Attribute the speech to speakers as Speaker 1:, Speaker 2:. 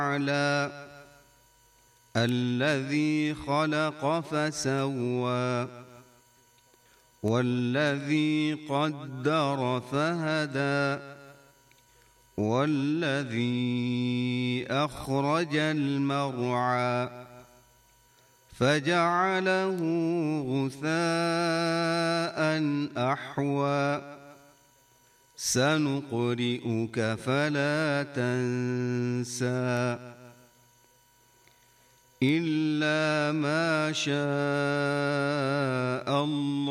Speaker 1: أعلى الذي خلق فسوى والذي قدر فهدى والذي أخرج المرعى فجعله غثاء أحوى سنقرئك فلا تنسى إلا ما شاء الله